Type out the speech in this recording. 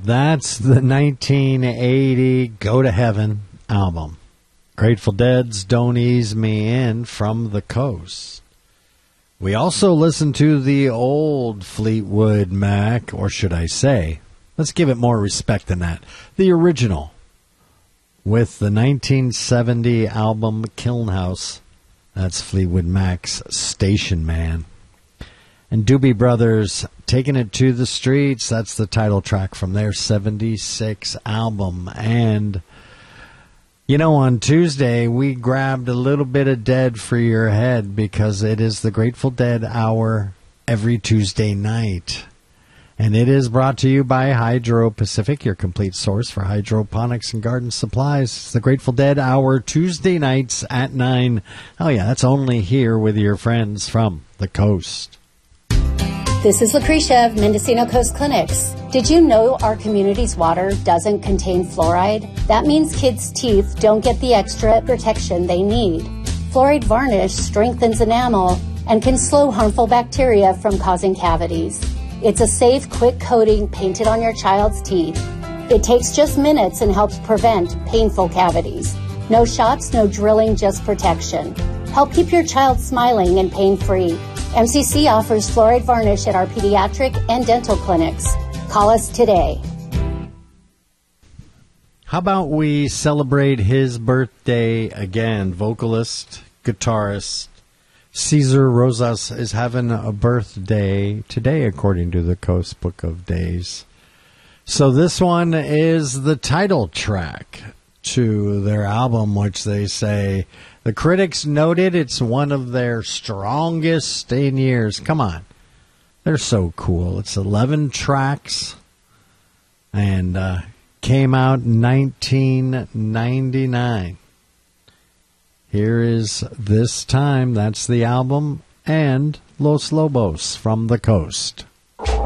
That's the 1980 Go to Heaven album. Grateful Dead's Don't Ease Me In from the Coast. We also listened to the old Fleetwood Mac, or should I say, let's give it more respect than that, the original, with the 1970 album Kiln House. That's Fleetwood Mac's Station Man. And Doobie Brothers, Taking It to the Streets, that's the title track from their 76 album. And, you know, on Tuesday, we grabbed a little bit of Dead for your head because it is the Grateful Dead Hour every Tuesday night. And it is brought to you by Hydro Pacific, your complete source for hydroponics and garden supplies. It's the Grateful Dead Hour Tuesday nights at 9. Oh, yeah, that's only here with your friends from the coast. This is Lucretia of Mendocino Coast Clinics. Did you know our community's water doesn't contain fluoride? That means kids' teeth don't get the extra protection they need. Fluoride varnish strengthens enamel and can slow harmful bacteria from causing cavities. It's a safe, quick coating painted on your child's teeth. It takes just minutes and helps prevent painful cavities. No shots, no drilling, just protection. Help keep your child smiling and pain-free. MCC offers fluoride varnish at our pediatric and dental clinics. Call us today. How about we celebrate his birthday again? Vocalist, guitarist, Cesar Rosas is having a birthday today, according to the Coast Book of Days. So this one is the title track to their album, which they say the critics noted it's one of their strongest in years. Come on. They're so cool. It's 11 tracks and came out in 1999. Here is This Time. That's the album. And Los Lobos from the Coast.